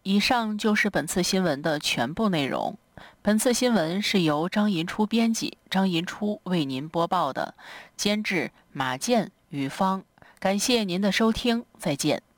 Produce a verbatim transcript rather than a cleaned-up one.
以上就是本次新闻的全部内容。本次新闻是由张银初编辑，张银初为您播报的，监制马健、于芳。感谢您的收听，再见。